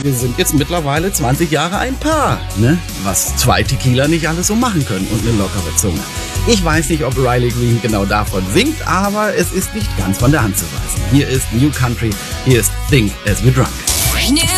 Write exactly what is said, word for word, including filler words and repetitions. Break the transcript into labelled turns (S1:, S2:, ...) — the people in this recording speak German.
S1: wir sind jetzt mittlerweile zwanzig Jahre ein Paar, ne? Was zwei Tequila nicht alles so machen können und eine lockere Zunge. Ich weiß nicht, ob Riley Green genau davon singt, aber es ist nicht ganz von der Hand zu weisen. Hier ist New Country, hier ist Think As We're Drunk.